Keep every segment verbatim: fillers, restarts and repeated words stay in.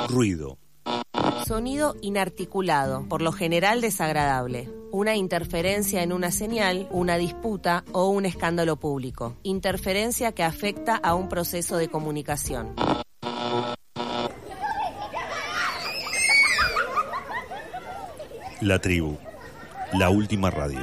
Ruido. Sonido inarticulado, por lo general desagradable. Una interferencia en una señal, una disputa o un escándalo público. Interferencia que afecta a un proceso de comunicación. La tribu. La última radio.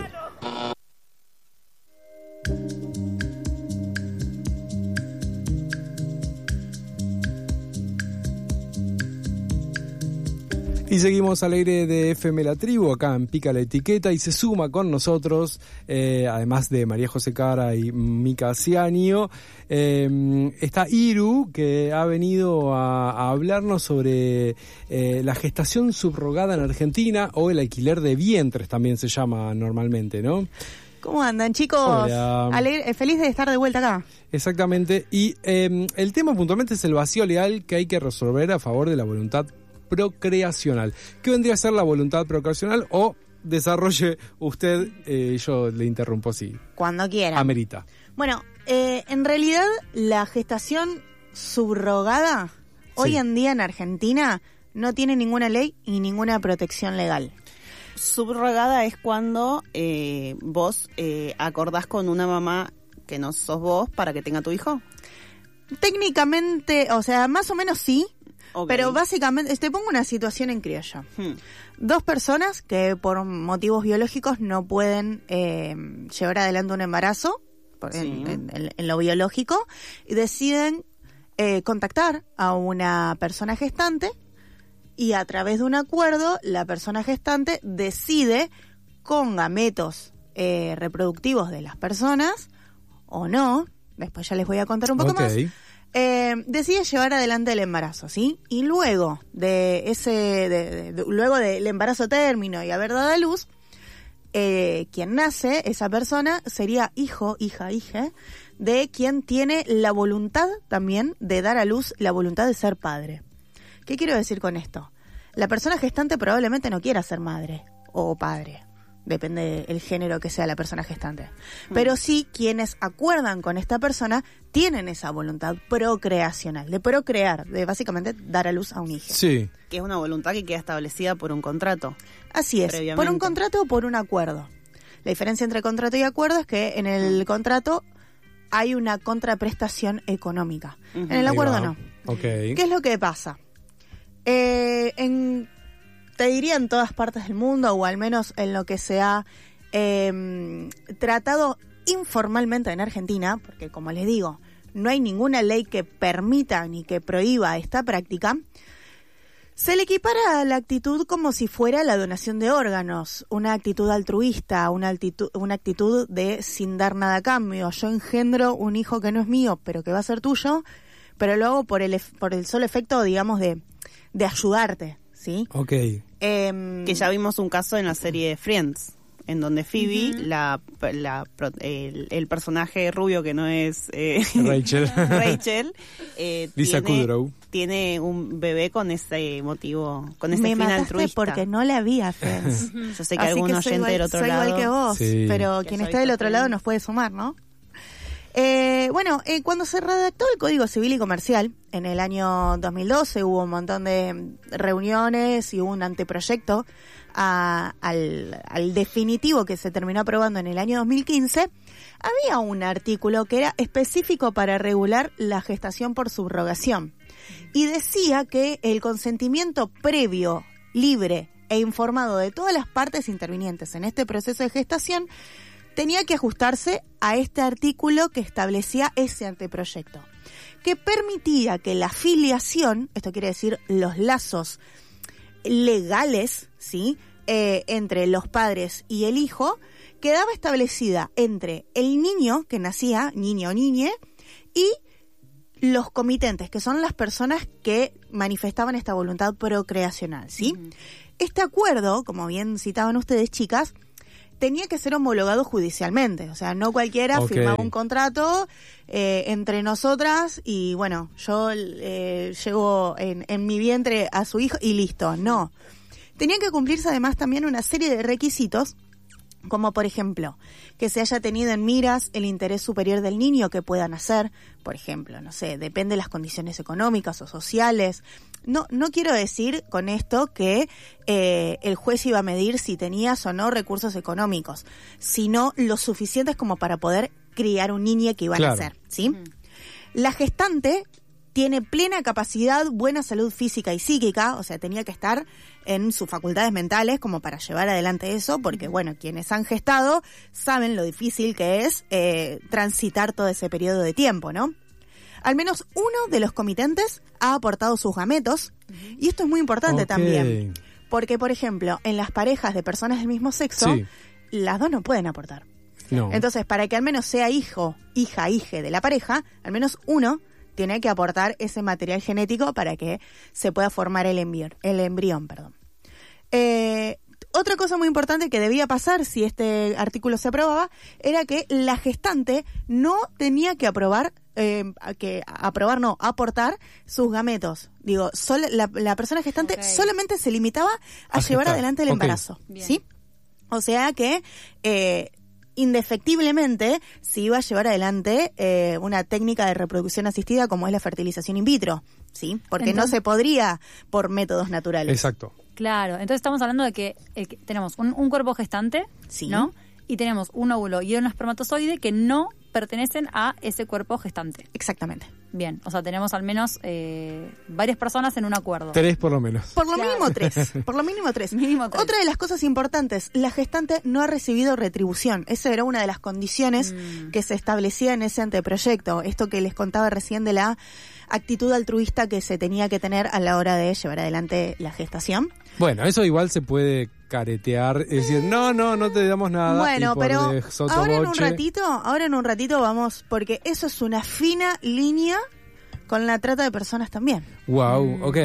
Y seguimos al aire de F M La Tribu, acá en Pica la Etiqueta, y se suma con nosotros, eh, además de María José Cara y Mica Cianio, eh, está Iru, que ha venido a, a hablarnos sobre eh, la gestación subrogada en Argentina, o el alquiler de vientres también se llama normalmente, ¿no? ¿Cómo andan, chicos? Hola. Alegre, feliz de estar de vuelta acá. Exactamente, y eh, el tema puntualmente es el vacío legal que hay que resolver a favor de la voluntad procreacional. ¿Qué vendría a ser la voluntad procreacional? O desarrolle usted, eh, yo le interrumpo así. Cuando quiera. Amerita. Bueno, eh, en realidad la gestación subrogada, sí, hoy en día en Argentina no tiene ninguna ley y ninguna protección legal. Subrogada es cuando eh, vos eh, acordás con una mamá que no sos vos para que tenga tu hijo. Técnicamente, o sea, más o menos sí. Okay. Pero básicamente, te pongo una situación en criollo. Hmm. Dos personas que por motivos biológicos no pueden eh, llevar adelante un embarazo, por, sí. en, en, en lo biológico, y deciden eh, contactar a una persona gestante, y a través de un acuerdo, la persona gestante decide con gametos eh, reproductivos de las personas, o no, después ya les voy a contar un poco okay. más, Eh, decide llevar adelante el embarazo, ¿sí? Y luego de ese, de, de, de, luego del embarazo término y haber dado a luz, eh, quien nace, esa persona, sería hijo, hija, hija, de quien tiene la voluntad también de dar a luz, la voluntad de ser padre. ¿Qué quiero decir con esto? La persona gestante probablemente no quiera ser madre o padre. Depende del género que sea la persona gestante. Pero sí, quienes acuerdan con esta persona tienen esa voluntad procreacional, de procrear, de básicamente dar a luz a un hijo. Sí. Que es una voluntad que queda establecida por un contrato. Así es, por un contrato o por un acuerdo. La diferencia entre contrato y acuerdo es que en el contrato hay una contraprestación económica. Uh-huh. En el acuerdo no. Okay. ¿Qué es lo que pasa? Eh, en... Te diría en todas partes del mundo, o al menos en lo que se ha eh, tratado informalmente en Argentina, porque como les digo, no hay ninguna ley que permita ni que prohíba esta práctica, se le equipara a la actitud como si fuera la donación de órganos, una actitud altruista, una actitud, una actitud de sin dar nada a cambio. Yo engendro un hijo que no es mío, pero que va a ser tuyo, pero lo hago por el, por el solo efecto, digamos, de, de ayudarte. ¿Sí? Ok. Eh, que ya vimos un caso en la serie Friends, en donde Phoebe, uh-huh. la, la el, el personaje rubio que no es eh, Rachel, Rachel eh, Lisa tiene, Kudrow, tiene un bebé con ese motivo, con ese Me fin mataste altruista. Porque no la vi a Friends. Yo sé que Así algún que oyente igual, del otro soy lado. Soy igual que vos, sí. pero que quien esté del otro lado nos puede sumar, ¿no? Eh, bueno, eh, cuando se redactó el Código Civil y Comercial, en el año dos mil doce, hubo un montón de reuniones y hubo un anteproyecto a, al, al definitivo que se terminó aprobando en el año dos mil quince. Había un artículo que era específico para regular la gestación por subrogación y decía que el consentimiento previo, libre e informado de todas las partes intervinientes en este proceso de gestación tenía que ajustarse a este artículo que establecía ese anteproyecto, que permitía que la filiación, esto quiere decir los lazos legales, ¿sí?, eh, entre los padres y el hijo, quedaba establecida entre el niño que nacía, niño o niñe, y los comitentes, que son las personas que manifestaban esta voluntad procreacional, ¿sí? Uh-huh. Este acuerdo, como bien citaban ustedes, chicas, tenía que ser homologado judicialmente, o sea, no cualquiera okay. firmaba un contrato eh, entre nosotras y bueno, yo eh, llevo en, en mi vientre a su hijo y listo, no. Tenía que cumplirse además también una serie de requisitos como por ejemplo, que se haya tenido en miras el interés superior del niño que pueda nacer, por ejemplo, no sé, depende de las condiciones económicas o sociales. No, no quiero decir con esto que eh, el juez iba a medir si tenías o no recursos económicos, sino lo suficientes como para poder criar un niño que iba Claro. a nacer, ¿sí? Mm. La gestante tiene plena capacidad, buena salud física y psíquica, o sea, tenía que estar en sus facultades mentales como para llevar adelante eso, porque, bueno, quienes han gestado saben lo difícil que es eh, transitar todo ese periodo de tiempo, ¿no? Al menos uno de los comitentes ha aportado sus gametos, y esto es muy importante Ok. también, porque, por ejemplo, en las parejas de personas del mismo sexo, Sí. las dos no pueden aportar. No. Entonces, para que al menos sea hijo, hija, hije de la pareja, al menos uno tiene que aportar ese material genético para que se pueda formar el embrión. El embrión, perdón. Eh, otra cosa muy importante que debía pasar si este artículo se aprobaba era que la gestante no tenía que aprobar, eh, que aprobar no, aportar sus gametos. Digo, sol, la, la persona gestante Ok. solamente se limitaba a, A llevar gestar. adelante el Ok. embarazo, Bien. ¿sí? O sea que eh, indefectiblemente se iba a llevar adelante eh, una técnica de reproducción asistida como es la fertilización in vitro, ¿sí? Porque Entonces- no se podría por métodos naturales. Exacto. Claro, entonces estamos hablando de que, el que tenemos un, un cuerpo gestante, Sí. ¿no? Y tenemos un óvulo y un espermatozoide que no pertenecen a ese cuerpo gestante. Exactamente. Bien, o sea, tenemos al menos eh, varias personas en un acuerdo. Tres por lo menos. Por lo Claro. mínimo tres. Por lo mínimo tres. Mínimo tres. Otra de las cosas importantes, la gestante no ha recibido retribución. Esa era una de las condiciones Mm. que se establecía en ese anteproyecto. Esto que les contaba recién de la actitud altruista que se tenía que tener a la hora de llevar adelante la gestación. Bueno, eso igual se puede caretear, es decir, no, no, no te damos nada. Bueno, y por pero de ahora en un sotoboche- ratito, ahora en un ratito vamos, porque eso es una fina línea con la trata de personas también. Wow, ok.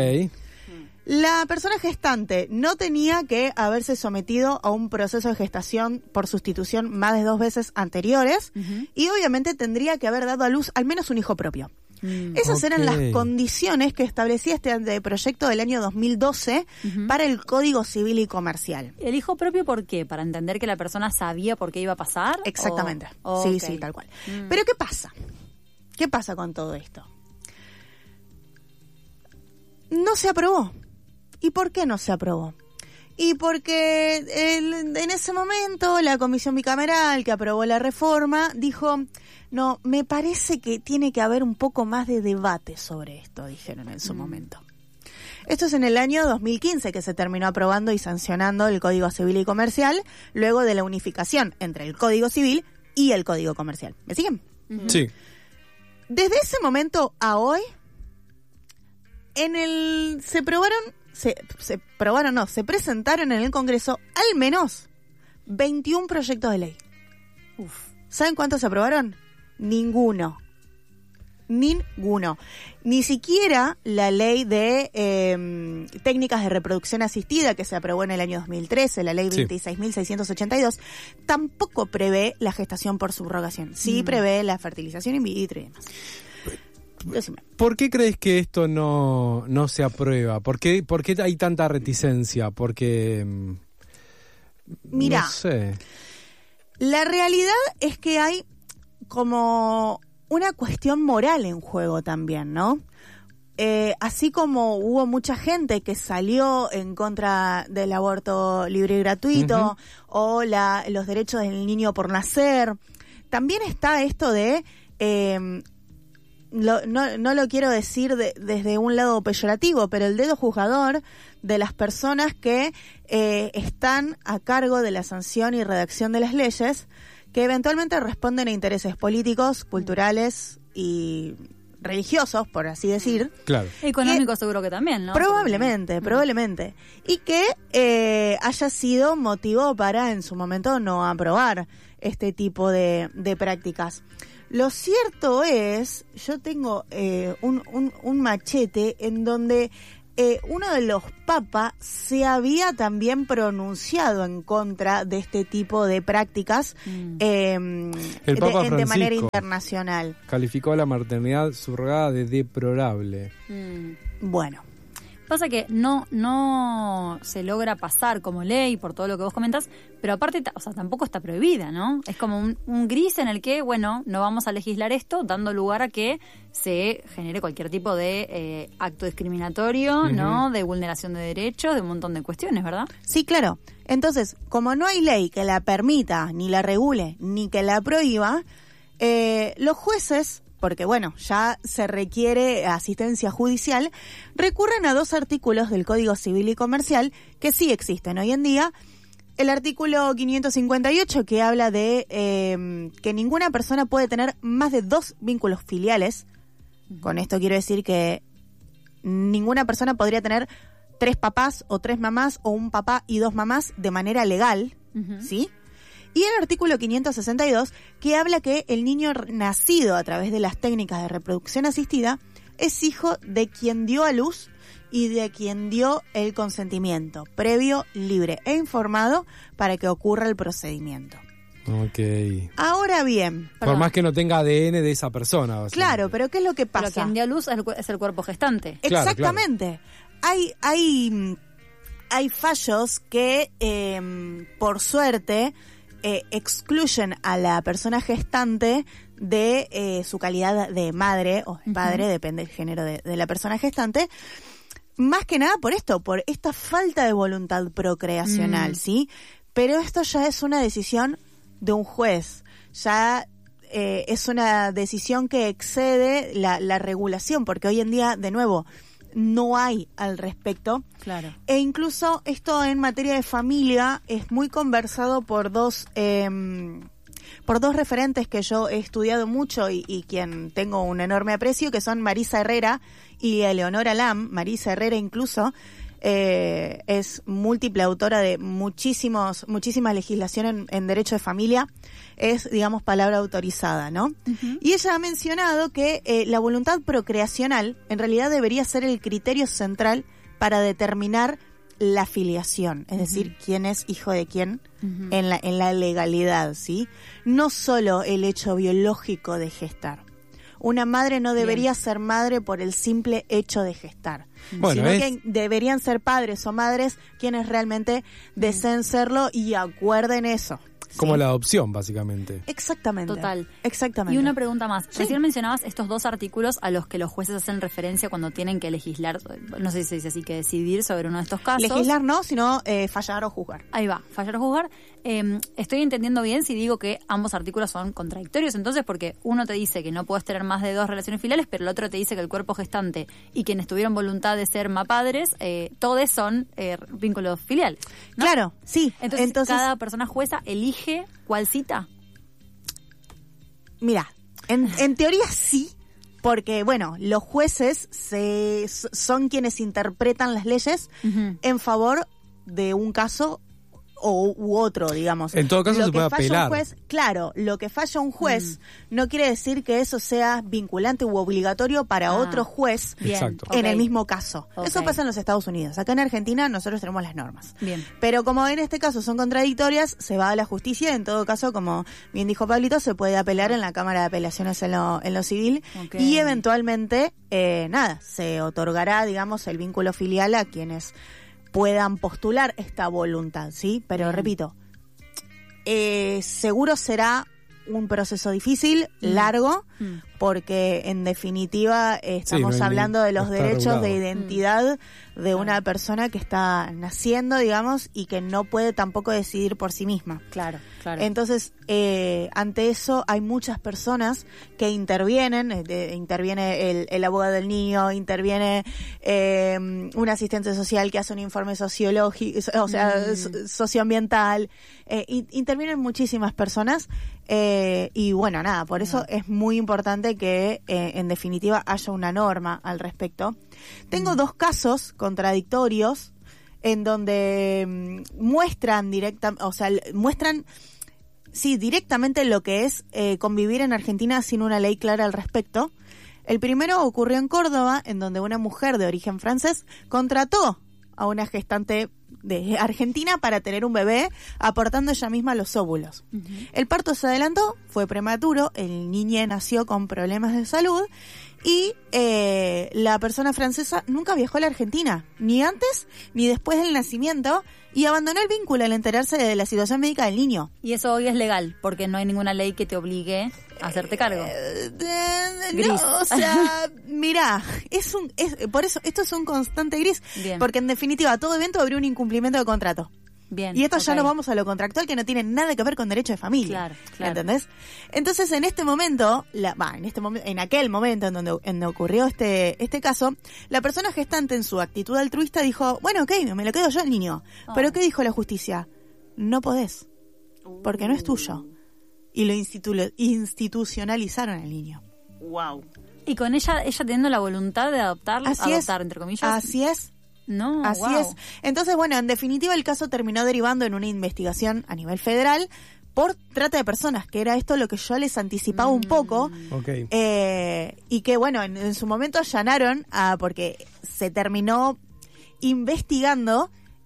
La persona gestante no tenía que haberse sometido a un proceso de gestación por sustitución más de dos veces anteriores Ujú. y obviamente tendría que haber dado a luz al menos un hijo propio. Mm. Esas eran Ok. las condiciones que establecía este anteproyecto del año dos mil doce Ujú. para el Código Civil y Comercial. ¿El hijo propio por qué? ¿Para entender que la persona sabía por qué iba a pasar? Exactamente. O- Sí, ok. sí, tal cual. Mm. Pero ¿qué pasa? ¿Qué pasa con todo esto? No se aprobó. ¿Y por qué no se aprobó? Y porque el- en ese momento la comisión bicameral que aprobó la reforma dijo, no, me parece que tiene que haber un poco más de debate sobre esto, dijeron en su Mm. momento. Esto es en el año dos mil quince que se terminó aprobando y sancionando el Código Civil y Comercial luego de la unificación entre el Código Civil y el Código Comercial. ¿Me siguen? Ujú. Sí. Desde ese momento a hoy, en el se probaron, se, se probaron, no, se presentaron en el Congreso al menos veintiún proyectos de ley. Uf. ¿Saben cuántos se aprobaron? Ninguno. Ninguno. Ni siquiera la ley de eh, técnicas de reproducción asistida que se aprobó en el año dos mil trece, la ley Sí. veintiséis mil seiscientos ochenta y dos, tampoco prevé la gestación por subrogación. Sí Mm. prevé la fertilización in vitro y demás. Decime. ¿Por qué crees que esto no, no se aprueba? ¿Por qué, por qué hay tanta reticencia? Porque... mm, Mirá. No sé. La realidad es que hay como una cuestión moral en juego también, ¿no? Eh, así como hubo mucha gente que salió en contra del aborto libre y gratuito o la, los derechos del niño por nacer, también está esto de, eh, lo- no, no lo quiero decir de- desde un lado peyorativo, pero el dedo juzgador de las personas que eh, están a cargo de la sanción y redacción de las leyes que eventualmente responden a intereses políticos, culturales y religiosos, por así decir. Claro. Económico seguro que también, ¿no? Probablemente, Porque- probablemente. Y que eh, haya sido motivo para en su momento no aprobar este tipo de, de prácticas. Lo cierto es, yo tengo eh, un, un, un machete en donde eh, uno de los papas se había también pronunciado en contra de este tipo de prácticas Mm. eh, El Papa de, de manera Francisco. internacional. Calificó a la maternidad subrogada de deplorable. Mm. Bueno, Pasa que no no se logra pasar como ley por todo lo que vos comentás, pero aparte, o sea, tampoco está prohibida, ¿no? Es como un, un gris en el que, bueno, no vamos a legislar esto, dando lugar a que se genere cualquier tipo de eh, acto discriminatorio, uh-huh. ¿no? De vulneración de derechos, de un montón de cuestiones, ¿verdad? Sí, claro. Entonces, como no hay ley que la permita, ni la regule, ni que la prohíba, eh, los jueces, porque bueno, ya se requiere asistencia judicial, recurren a dos artículos del Código Civil y Comercial que sí existen hoy en día. El artículo quinientos cincuenta y ocho, que habla de eh, que ninguna persona puede tener más de dos vínculos filiales. Con esto quiero decir que ninguna persona podría tener tres papás o tres mamás o un papá y dos mamás de manera legal, uh-huh. ¿sí? Y el artículo quinientos sesenta y dos, que habla que el niño nacido a través de las técnicas de reproducción asistida es hijo de quien dio a luz y de quien dio el consentimiento previo, libre e informado para que ocurra el procedimiento. Ok. Ahora bien... Por perdón. más que no tenga A D N de esa persona. Claro, pero ¿qué es lo que pasa? Pero quien dio a luz es el, es el cuerpo gestante. Exactamente. Claro, claro. Hay, hay, hay fallos que, eh, por suerte... Eh, excluyen a la persona gestante de eh, su calidad de madre o de padre, uh-huh. depende del género de, de la persona gestante, más que nada por esto, por esta falta de voluntad procreacional, mm. ¿sí? Pero esto ya es una decisión de un juez, ya eh, es una decisión que excede la, la regulación, porque hoy en día, de nuevo, no hay al respecto. Claro. E incluso esto en materia de familia es muy conversado por dos eh, por dos referentes que yo he estudiado mucho y, y quien tengo un enorme aprecio, que son Marisa Herrera y Eleonora Lam. Marisa Herrera incluso eh, es múltiple autora de muchísimos muchísima legislación en, en derecho de familia. Es, digamos, palabra autorizada, ¿no? Uh-huh. Y ella ha mencionado que eh, la voluntad procreacional en realidad debería ser el criterio central para determinar la filiación, es uh-huh. decir, quién es hijo de quién uh-huh. en la en la legalidad, ¿sí? No solo el hecho biológico de gestar. Una madre no debería Bien. ser madre por el simple hecho de gestar, bueno, sino es... que deberían ser padres o madres quienes realmente deseen serlo y acuerden eso. Como ¿sí? la adopción, básicamente. Exactamente. Total. Exactamente. Y una pregunta más. Sí. Recién mencionabas estos dos artículos a los que los jueces hacen referencia cuando tienen que legislar, no sé si se dice así, que decidir sobre uno de estos casos. Legislar no, sino eh, fallar o juzgar. Ahí va, fallar o juzgar. Eh, estoy entendiendo bien si digo que ambos artículos son contradictorios, entonces, porque uno te dice que no puedes tener más de dos relaciones filiales, pero el otro te dice que el cuerpo gestante y quienes tuvieron voluntad de ser mapadres, eh, todos son eh, vínculos filiales, ¿no? Claro, sí. Entonces, Entonces cada persona jueza elige cuál cita. Mira, en, en teoría sí, porque, bueno, los jueces se, son quienes interpretan las leyes uh-huh. en favor de un caso o u otro, digamos. En todo caso lo se puede apelar. Juez, claro, lo que falla un juez mm. no quiere decir que eso sea vinculante u obligatorio para ah, otro juez Exacto. en okay. el mismo caso. Okay. Eso pasa en los Estados Unidos. Acá en Argentina nosotros tenemos las normas. Bien. Pero como en este caso son contradictorias, se va a la justicia. En todo caso, como bien dijo Pablito, se puede apelar en la Cámara de Apelaciones en lo, en lo civil okay. y eventualmente, eh, nada, se otorgará, digamos, el vínculo filial a quienes puedan postular esta voluntad, ¿sí? Pero Bien. repito, eh, seguro será un proceso difícil, mm. largo, mm. porque en definitiva eh, estamos sí, no hablando de los derechos regulado. de identidad mm. de una persona que está naciendo, digamos, y que no puede tampoco decidir por sí misma. Claro, claro. Entonces, eh, ante eso hay muchas personas que intervienen, eh, interviene el, el abogado del niño, interviene eh, un asistente social que hace un informe sociológico, o sea, mm. so, socioambiental, eh, intervienen muchísimas personas eh, y bueno, nada, por eso es muy importante que eh, en definitiva haya una norma al respecto. Tengo mm. dos casos contradictorios en donde mm, muestran directa, o sea, muestran sí, directamente lo que es eh, convivir en Argentina sin una ley clara al respecto. El primero ocurrió en Córdoba, en donde una mujer de origen francés contrató a una gestante de Argentina para tener un bebé, aportando ella misma los óvulos. Uh-huh. El parto se adelantó, fue prematuro, el niño nació con problemas de salud Y eh, la persona francesa nunca viajó a la Argentina, ni antes ni después del nacimiento, y abandonó el vínculo al enterarse de la situación médica del niño. Y eso hoy es legal, porque no hay ninguna ley que te obligue a hacerte cargo. Eh, eh, Gris. no, o sea, mirá, es un, es, por eso esto es un constante gris, Bien. porque en definitiva todo evento habría un incumplimiento de contrato. Bien. Y esto ya ok. nos vamos a lo contractual, que no tiene nada que ver con derecho de familia. Claro, claro. ¿Entendés? Entonces, en este momento, la, bah, en este momento, en aquel momento en donde, en donde ocurrió este, este caso, la persona gestante en su actitud altruista dijo, bueno, ok, me lo quedo yo el niño. Oh. Pero ¿qué dijo la justicia? No podés, porque no es tuyo. Y lo institu- institucionalizaron al niño. Wow. Y con ella, ella teniendo la voluntad de adoptar, Así adoptar, es. entre comillas. Así es. No, Así wow. es. Entonces, bueno, en definitiva el caso terminó derivando en una investigación a nivel federal por trata de personas, que era esto lo que yo les anticipaba un poco, Ok. eh, y que, bueno, en, en su momento allanaron, a, porque se terminó investigando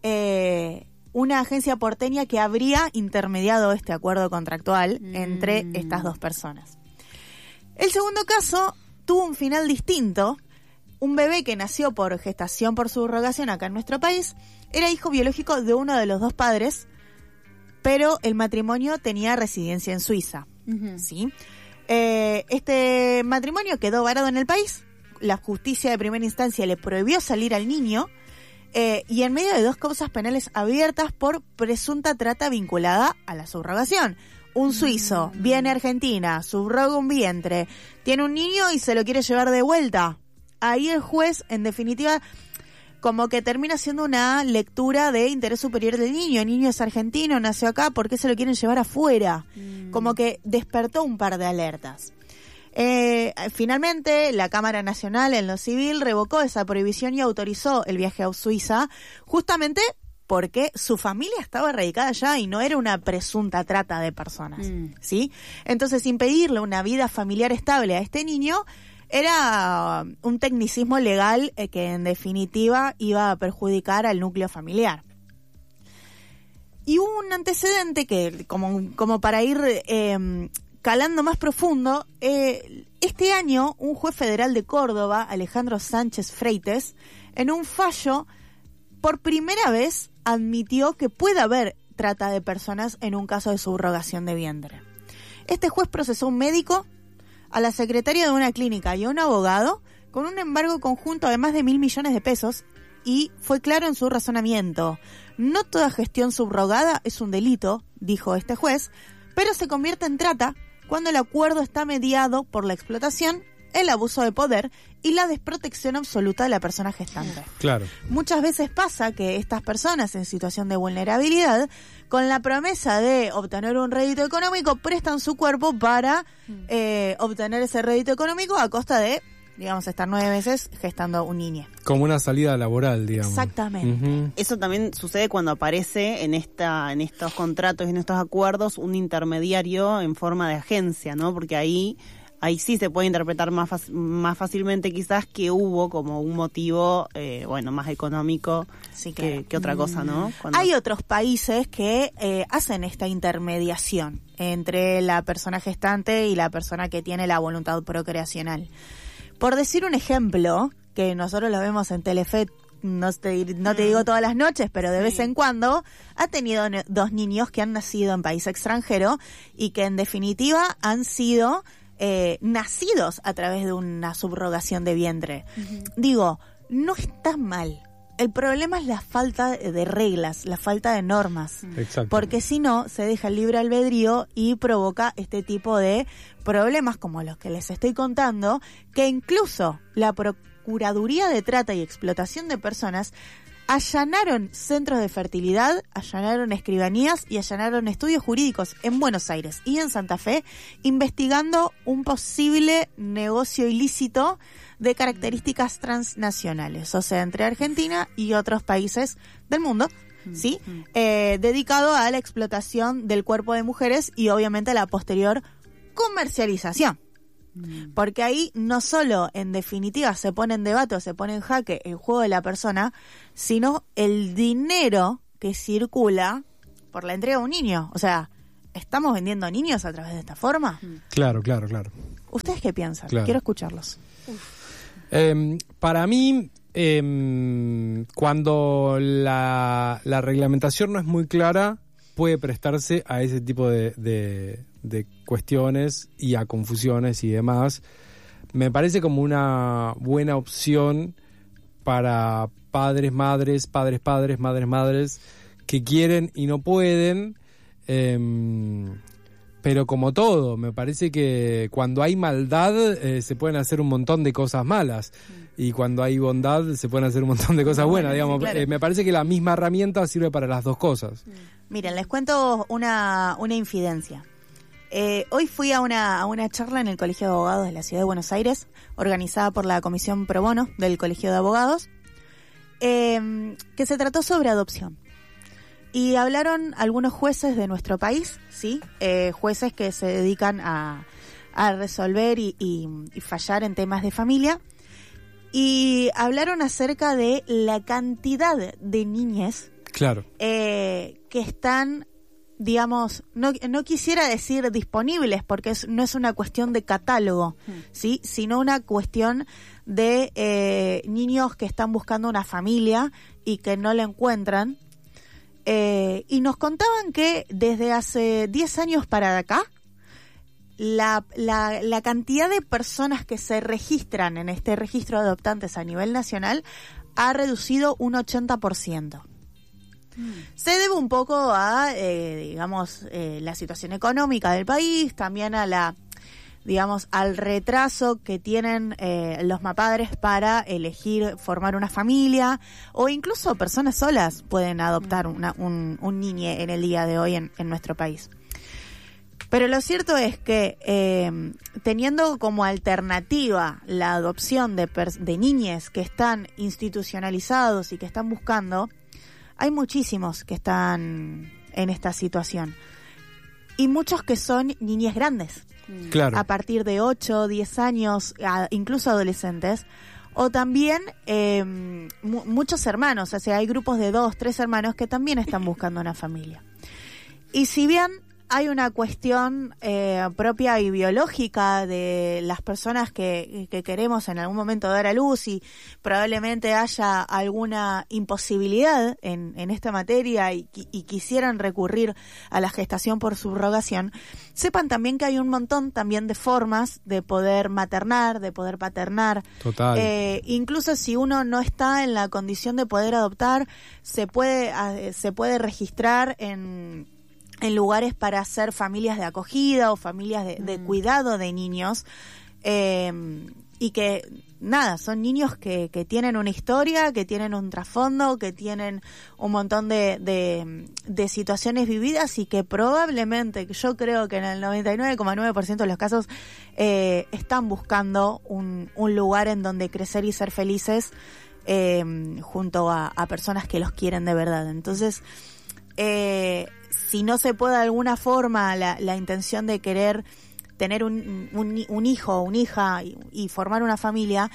eh, una agencia porteña que habría intermediado este acuerdo contractual Mm. entre estas dos personas. El segundo caso tuvo un final distinto. Un bebé que nació por gestación por subrogación acá en nuestro país era hijo biológico de uno de los dos padres, pero el matrimonio tenía residencia en Suiza. Ujú. ¿Sí? Eh, este matrimonio quedó varado en el país. La justicia de primera instancia le prohibió salir al niño eh, y en medio de dos causas penales abiertas por presunta trata vinculada a la subrogación. Un suizo viene a Argentina, subroga un vientre, tiene un niño y se lo quiere llevar de vuelta. Ahí el juez, en definitiva, como que termina siendo una lectura de interés superior del niño. El niño es argentino, nació acá, ¿por qué se lo quieren llevar afuera? Mm. Como que despertó un par de alertas. Eh, finalmente, la Cámara Nacional en lo civil revocó esa prohibición y autorizó el viaje a Suiza, justamente porque su familia estaba radicada allá y no era una presunta trata de personas, Mm. ¿sí? Entonces, impedirle una vida familiar estable a este niño era un tecnicismo legal eh, que en definitiva iba a perjudicar al núcleo familiar. Y hubo un antecedente que, como, como para ir eh, calando más profundo, eh, este año un juez federal de Córdoba, Alejandro Sánchez Freites, en un fallo, por primera vez admitió que puede haber trata de personas en un caso de subrogación de vientre. Este juez procesó a un médico, a la secretaria de una clínica y a un abogado con un embargo conjunto de más de mil millones de pesos y fue claro en su razonamiento. No toda gestión subrogada es un delito, dijo este juez, pero se convierte en trata cuando el acuerdo está mediado por la explotación, el abuso de poder y la desprotección absoluta de la persona gestante. Claro. Muchas veces pasa que estas personas en situación de vulnerabilidad, con la promesa de obtener un rédito económico, prestan su cuerpo para eh, obtener ese rédito económico a costa de, digamos, estar nueve meses gestando un niño. Como una salida laboral, digamos. Exactamente. Ujú. Eso también sucede cuando aparece en esta en estos contratos y en estos acuerdos un intermediario en forma de agencia, ¿no? Porque ahí ahí sí se puede interpretar más fac- más fácilmente quizás que hubo como un motivo, eh, bueno, más económico Sí, que, claro. que otra cosa, ¿no? Cuando- Hay otros países que eh, hacen esta intermediación entre la persona gestante y la persona que tiene la voluntad procreacional. Por decir un ejemplo, que nosotros lo vemos en Telefe, no te, no te digo todas las noches, pero de vez en cuando, ha tenido ne- dos niños que han nacido en país extranjero y que en definitiva han sido eh, nacidos a través de una subrogación de vientre. Digo, no está mal. El problema es la falta de reglas, la falta de normas. Exacto. Porque si no, se deja el libre albedrío y provoca este tipo de problemas como los que les estoy contando, que incluso la Procuraduría de Trata y Explotación de Personas allanaron centros de fertilidad, allanaron escribanías y allanaron estudios jurídicos en Buenos Aires y en Santa Fe, investigando un posible negocio ilícito de características transnacionales, o sea, entre Argentina y otros países del mundo, ¿sí? Eh, dedicado a la explotación del cuerpo de mujeres y obviamente a la posterior comercialización. Porque ahí no solo en definitiva se pone en debate o se pone en jaque el juego de la persona, sino el dinero que circula por la entrega de un niño. O sea, ¿estamos vendiendo niños a través de esta forma? Claro, claro, claro. ¿Ustedes qué piensan? Claro. Quiero escucharlos. Eh, para mí, eh, cuando la, la reglamentación no es muy clara, puede prestarse a ese tipo de, de, de cuestiones y a confusiones y demás. Me parece como una buena opción para padres, madres, padres, padres, madres, madres, que quieren y no pueden, eh, pero como todo, me parece que cuando hay maldad eh, se pueden hacer un montón de cosas malas, y cuando hay bondad se pueden hacer un montón de cosas buenas, digamos. Sí, claro. Eh, me parece que la misma herramienta sirve para las dos cosas. Miren, les cuento una, una infidencia. Eh, hoy fui a una, a una charla en el Colegio de Abogados de la Ciudad de Buenos Aires, organizada por la Comisión Pro Bono del Colegio de Abogados, eh, que se trató sobre adopción. Y hablaron algunos jueces de nuestro país, ¿sí? Eh, jueces que se dedican a, a resolver y, y, y fallar en temas de familia. Y hablaron acerca de la cantidad de niñes, Claro. eh, que están, digamos, no, no quisiera decir disponibles, porque es, no es una cuestión de catálogo, ¿sí? Sino una cuestión de eh, niños que están buscando una familia y que no la encuentran. Eh, y nos contaban que desde hace diez años para acá, la, la, la cantidad de personas que se registran en este registro de adoptantes a nivel nacional ha reducido un ochenta por ciento. Mm. Se debe un poco a, eh, digamos, eh, la situación económica del país, también a la, digamos, al retraso que tienen eh, los mapadres para elegir formar una familia, o incluso personas solas pueden adoptar una, un, un niño en el día de hoy en, en nuestro país. Pero lo cierto es que eh, teniendo como alternativa la adopción de, pers- de niñes que están institucionalizados y que están buscando, hay muchísimos que están en esta situación. Y muchos que son niñas grandes. Claro. A partir de ocho, diez años, a, incluso adolescentes, o también eh, mu- muchos hermanos, o sea, hay grupos de dos, tres hermanos que también están buscando una familia. Y si bien hay una cuestión eh, propia y biológica de las personas que, que queremos en algún momento dar a luz, y probablemente haya alguna imposibilidad en, en esta materia y, y quisieran recurrir a la gestación por subrogación, sepan también que hay un montón también de formas de poder maternar, de poder paternar. Total. Eh, incluso si uno no está en la condición de poder adoptar, se puede, eh, se puede registrar en en lugares para hacer familias de acogida o familias de, de cuidado de niños, eh, y que, nada, son niños que, que tienen una historia, que tienen un trasfondo, que tienen un montón de, de, de situaciones vividas, y que probablemente, yo creo que en el noventa y nueve coma nueve por ciento de los casos, eh, están buscando un, un lugar en donde crecer y ser felices, eh, junto a, a personas que los quieren de verdad. Entonces, eh, si no se puede de alguna forma la, la intención de querer tener un, un, un hijo o una hija y, y formar una familia,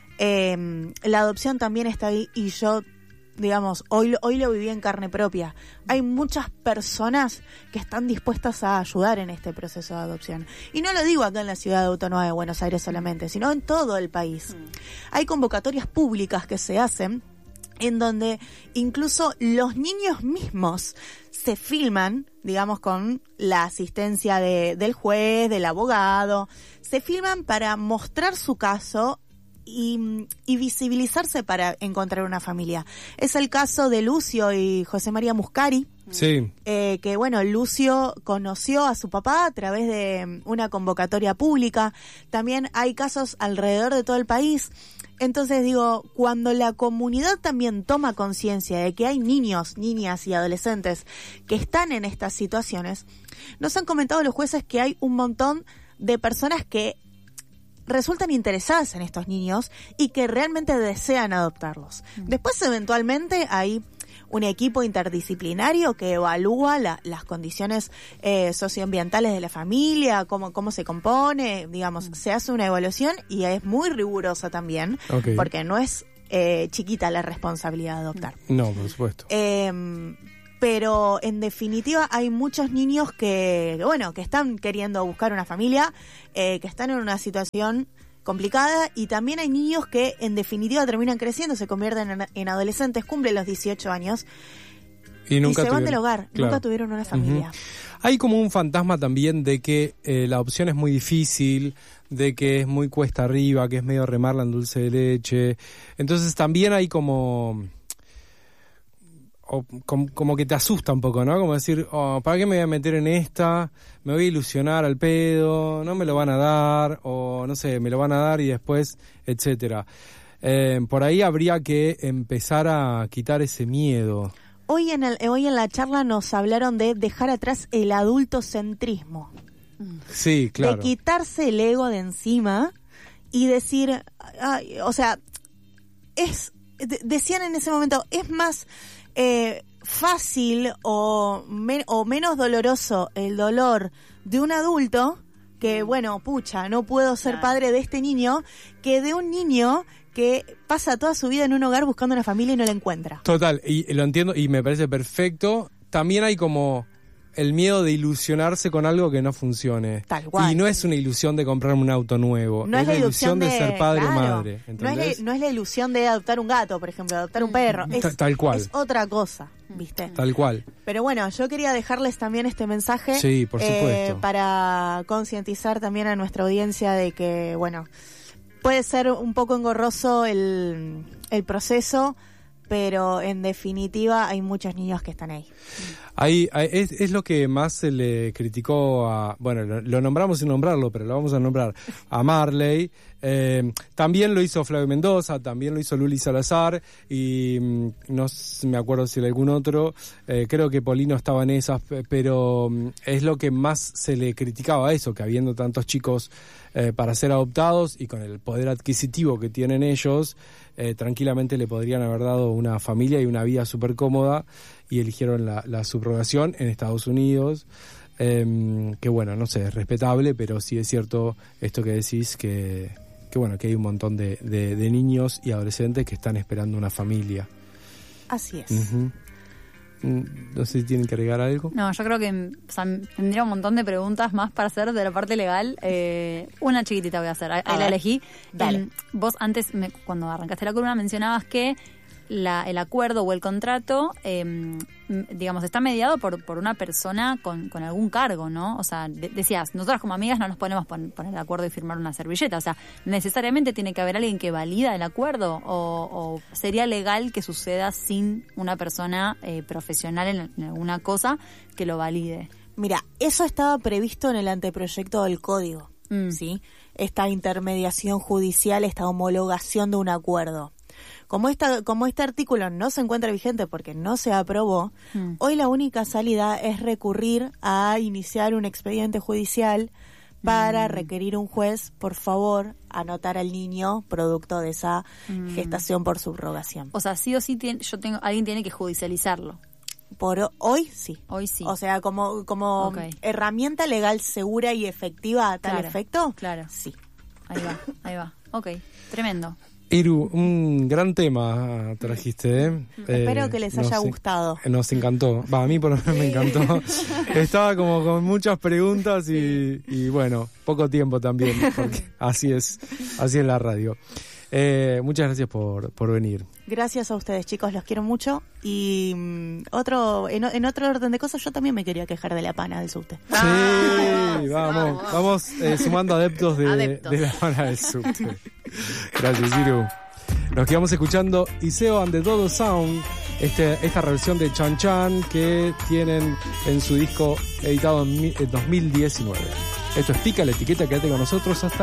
eh, la adopción también está ahí, y yo, digamos, hoy, hoy lo viví en carne propia. Hay muchas personas que están dispuestas a ayudar en este proceso de adopción. Y no lo digo acá en la Ciudad Autónoma de Buenos Aires solamente, sino en todo el país. Mm. Hay convocatorias públicas que se hacen en donde incluso los niños mismos se filman, digamos, con la asistencia de, del juez, del abogado, se filman para mostrar su caso y, y visibilizarse para encontrar una familia. Es el caso de Lucio y José María Muscari. Sí. Eh, que bueno, Lucio conoció a su papá a través de una convocatoria pública. También hay casos alrededor de todo el país. Entonces digo, cuando la comunidad también toma conciencia de que hay niños, niñas y adolescentes que están en estas situaciones, nos han comentado los jueces que hay un montón de personas que resultan interesadas en estos niños y que realmente desean adoptarlos. Después, eventualmente, hay un equipo interdisciplinario que evalúa la, las condiciones eh, socioambientales de la familia, cómo, cómo se compone, digamos, se hace una evaluación y es muy rigurosa también, okay, porque no es eh, chiquita la responsabilidad de adoptar. No, por supuesto. Eh, pero en definitiva hay muchos niños que, bueno, que están queriendo buscar una familia, eh, que están en una situación complicada, y también hay niños que en definitiva terminan creciendo, se convierten en, en adolescentes, cumplen los dieciocho años y, nunca y se van tuvieron, del hogar, claro. nunca tuvieron una familia. Uh-huh. Hay como un fantasma también de que eh, la adopción es muy difícil, de que es muy cuesta arriba, que es medio remarla en dulce de leche. Entonces también hay como... O, como, como que te asusta un poco, ¿no? Como decir, oh, ¿para qué me voy a meter en esta? Me voy a ilusionar al pedo, no me lo van a dar, o no sé, me lo van a dar y después, etcétera. Eh, por ahí habría que empezar a quitar ese miedo. Hoy en, el, hoy en la charla nos hablaron de dejar atrás el adultocentrismo. Sí, claro. De quitarse el ego de encima y decir, ay, o sea, es de, decían en ese momento, es más... Eh, fácil o, men- o menos doloroso el dolor de un adulto que, bueno, pucha, no puedo ser Claro. padre de este niño, que de un niño que pasa toda su vida en un hogar buscando una familia y no la encuentra. Total, y lo entiendo y me parece perfecto. También hay como el miedo de ilusionarse con algo que no funcione. Tal cual. Y no es una ilusión de comprarme un auto nuevo. No es, es la ilusión de, ser padre claro, o madre. No es, ¿Entendés? la, no es la ilusión de adoptar un gato, por ejemplo, adoptar un perro. Es, Ta- tal cual. Es otra cosa, ¿viste? Tal cual. Pero bueno, yo quería dejarles también este mensaje. Sí, por supuesto. eh, para concientizar también a nuestra audiencia de que, bueno, puede ser un poco engorroso el, el proceso, pero en definitiva hay muchos niños que están ahí. Ahí, ahí es, es lo que más se le criticó a, bueno, lo, lo nombramos sin nombrarlo, pero lo vamos a nombrar, a Marley. Eh, también lo hizo Flavio Mendoza, también lo hizo Luli Salazar y mm, no s- me acuerdo si algún otro, eh, creo que Polino estaba en esas, pe- pero mm, es lo que más se le criticaba a eso, que habiendo tantos chicos eh, para ser adoptados y con el poder adquisitivo que tienen ellos, eh, tranquilamente le podrían haber dado una familia y una vida súper cómoda y eligieron la, la subrogación en Estados Unidos. Eh, que bueno, no sé, es respetable, pero sí es cierto esto que decís, que, que bueno, que hay un montón de, de, de niños y adolescentes que están esperando una familia. Así es. Uh-huh. No sé si tienen que agregar algo. No, yo creo que o sea, tendría un montón de preguntas más para hacer de la parte legal. Eh, una chiquitita voy a hacer, ahí A la ver, elegí. dale. Eh, vos antes, me, cuando arrancaste la columna, mencionabas que la, el acuerdo o el contrato, eh, digamos, está mediado por, por una persona con, con algún cargo, ¿no? O sea, de, decías, nosotras como amigas no nos podemos pon, poner de acuerdo y firmar una servilleta. O sea, ¿necesariamente tiene que haber alguien que valida el acuerdo? ¿O, o sería legal que suceda sin una persona eh, profesional en, en alguna cosa que lo valide? Mira, eso estaba previsto en el anteproyecto del código, Mm. ¿sí? Esta intermediación judicial, esta homologación de un acuerdo. Como esta, como este artículo no se encuentra vigente porque no se aprobó, Mm. hoy la única salida es recurrir a iniciar un expediente judicial para Mm. requerir un juez, por favor, anotar al niño producto de esa Mm. gestación por subrogación. O sea, sí o sí tiene, yo tengo, alguien tiene que judicializarlo. Por hoy sí. Hoy sí. O sea, como, como Ok. herramienta legal segura y efectiva a tal Claro, efecto, claro. sí. Ahí va, ahí va. Ok, tremendo. Iru, un gran tema trajiste, ¿eh? Espero Eh, que les nos haya en- gustado. Nos encantó. Va, a mí por lo menos me encantó. Estaba como con muchas preguntas y, y bueno, poco tiempo también, porque así es, así es la radio. Eh, muchas gracias por, por venir. Gracias a ustedes, chicos, los quiero mucho. Y mm, otro en, en otro orden de cosas, yo también me quería quejar de la pana del subte. Sí, vamos, vamos eh, sumando adeptos de, Adeptos. de la banda del subte. Gracias, Iru. Nos quedamos escuchando Iseo and the Dodo Sound, este, esta versión de Chan Chan que tienen en su disco editado en mi- en dos mil diecinueve. Esto es Pica la Etiqueta, quédate con nosotros hasta